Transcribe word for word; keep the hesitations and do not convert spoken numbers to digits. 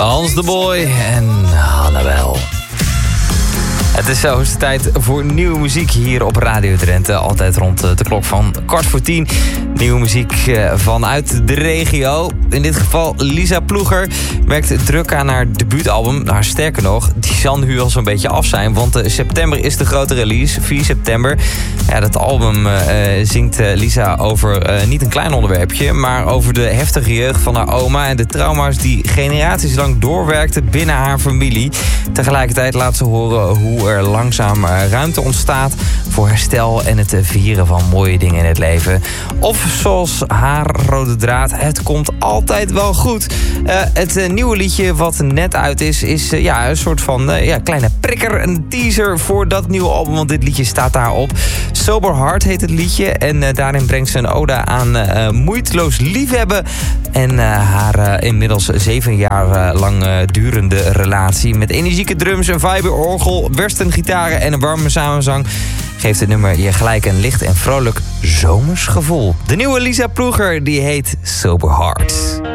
Hans de Boy en Hannabel. Het is zo, hoogste tijd voor nieuwe muziek hier op Radio Drenthe. Altijd rond de klok van kwart voor tien. Nieuwe muziek vanuit de regio. In dit geval Lisa Ploeger werkt druk aan haar debuutalbum. Nou, sterker nog, die zal nu al zo'n beetje af zijn. Want september is de grote release, vier september. Ja, dat album uh, zingt uh, Lisa over uh, niet een klein onderwerpje... maar over de heftige jeugd van haar oma... en de trauma's die generaties lang doorwerkten binnen haar familie. Tegelijkertijd laat ze horen hoe er langzaam ruimte ontstaat voor herstel en het vieren van mooie dingen in het leven. Of zoals haar rode draad, het komt altijd wel goed. Uh, het uh, nieuwe liedje wat net uit is, is uh, ja, een soort van uh, ja, kleine prikker, een teaser voor dat nieuwe album, want dit liedje staat daarop. Sober Heart heet het liedje en uh, daarin brengt ze een ode aan uh, moeiteloos liefhebben en uh, haar uh, inmiddels zeven jaar uh, lang uh, durende relatie met energieke drums, een vibe orgel, western-gitaren en een warme samenzang geeft het nummer je gelijk een licht en vrolijk zomers gevoel. De nieuwe Lisa Ploeger die heet Sober Heart.